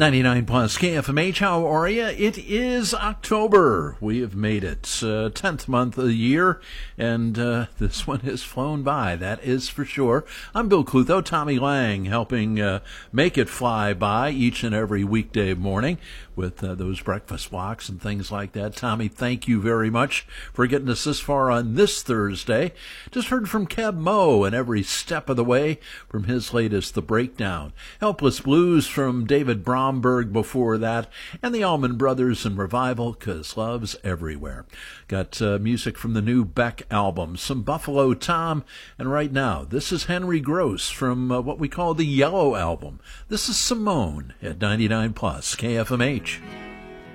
99 plus KFMH, how are you? It is October. We have made it. 10th month of the year, and this one has flown by, that is for sure. I'm Bill Clutho, Tommy Lang, helping make it fly by each and every weekday morning with those breakfast blocks and things like that. Tommy, thank you very much for getting us this far on this Thursday. Just heard from Keb Mo and every step of the way from his latest, The Breakdown. Helpless Blues from David Bromberg before that, and the Allman Brothers and Revival, 'Cause Love's Everywhere. Got music from the new Beck album, some Buffalo Tom, and right now, this is Henry Gross from what we call the Yellow Album. This is Simone at 99 plus KFMH.